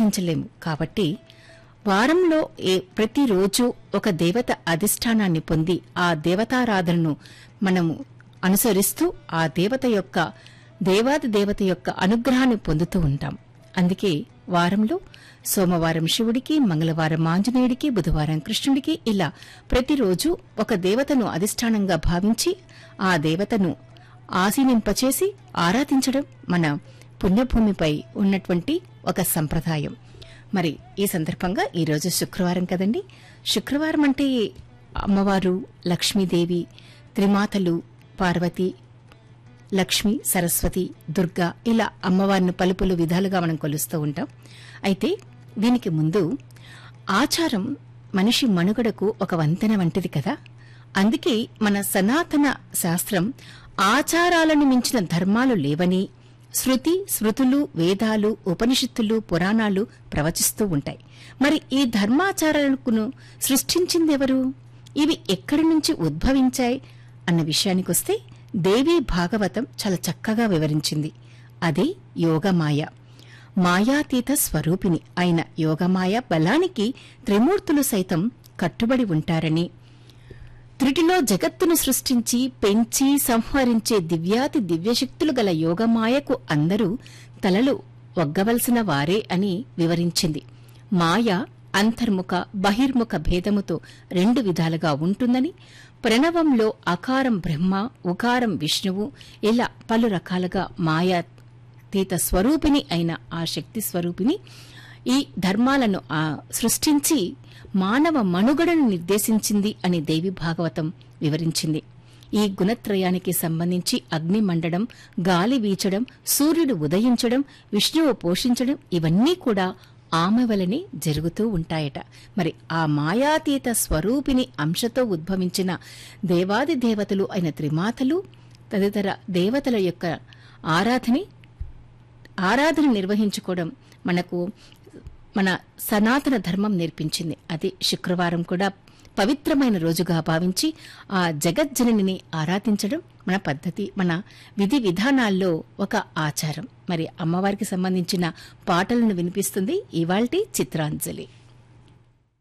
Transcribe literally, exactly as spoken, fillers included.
ఆరాధించలేము. కాబట్టి వారంలో ఏ ప్రతిరోజు ఒక దేవత అధిష్టానాన్ని పొంది ఆ దేవతారాధనను మనము అనుసరిస్తూ ఆ దేవత యొక్క దేవాది దేవత యొక్క అనుగ్రహాన్ని పొందుతూ ఉంటాం. అందుకే వారంలో సోమవారం శివుడికి, మంగళవారం ఆంజనేయుడికి, బుధవారం కృష్ణుడికి ఇలా ప్రతిరోజు ఒక దేవతను అధిష్టానంగా భావించి ఆ దేవతను ఆసీనింపచేసి ఆరాధించడం మన పుణ్యభూమిపై ఉన్నటువంటి ఒక సంప్రదాయం. మరి ఈ సందర్భంగా ఈరోజు శుక్రవారం కదండి. శుక్రవారం అంటే అమ్మవారు లక్ష్మీదేవి, త్రిమాతలు పార్వతి, లక్ష్మి, సరస్వతి, దుర్గా ఇలా అమ్మవారిని పలుపులు విధాలుగా మనం కొలుస్తూ ఉంటాం. అయితే దీనికి ముందు ఆచారం మనిషి మనుగడకు ఒక వంతెన వంటిది కదా. అందుకే మన సనాతన శాస్త్రం ఆచారాలను మించిన ధర్మాలు లేవని శృతి, స్మృతులు, వేదాలు, ఉపనిషత్తులు, పురాణాలు ప్రవచిస్తూ ఉంటాయి. మరి ఈ ధర్మాచారాలను సృష్టించిందెవరు? ఇవి ఎక్కడి నుంచి ఉద్భవించాయి అన్న విషయానికొస్తే దేవీ భాగవతం చాలా చక్కగా వివరించింది. అదే యోగమాయ. మాయాతీత స్వరూపిణి అయిన యోగమాయ బలానికి త్రిమూర్తులు సైతం కట్టుబడి ఉంటారని, త్రిటిలో జగత్తును సృష్టించి పెంచి సంహరించే దివ్యాతి దివ్యశక్తులు గల యోగమాయకు అందరూ తలలు వగ్గవలసిన వారే అని వివరించింది. మాయ అంతర్ముఖ బహిర్ముఖ భేదముతో రెండు విధాలుగా ఉంటుందని, ప్రణవంలో అకారం బ్రహ్మ, ఉకారం విష్ణువు ఇలా పలు రకాలుగా మాయాతీత స్వరూపిణి అయిన ఆ శక్తి స్వరూపిణి ఈ ధర్మాలను సృష్టించి మానవ మనుగడను నిర్దేశించింది అని దేవి భాగవతం వివరించింది. ఈ గుణత్రయానికి సంబంధించి అగ్ని మండడం, గాలి వీచడం, సూర్యుడు ఉదయించడం, విష్ణువు పోషించడం ఇవన్నీ కూడా ఆమె వలనే జరుగుతూ ఉంటాయట. మరి ఆ మాయాతీత స్వరూపిణి అంశతో ఉద్భవించిన దేవాది దేవతలు అయిన త్రిమాతలు తదితర దేవతల యొక్క ఆరాధని ఆరాధన నిర్వహించుకోవడం మనకు మన సనాతన ధర్మం నేర్పించింది. అది శుక్రవారం కూడా పవిత్రమైన రోజుగా భావించి ఆ జగజ్జననిని ఆరాధించడం మన పద్ధతి, మన విధి విధానాల్లో ఒక ఆచారం. మరి అమ్మవారికి సంబంధించిన పాటలను వినిపిస్తుంది ఇవాల్టి చిత్రాంజలి.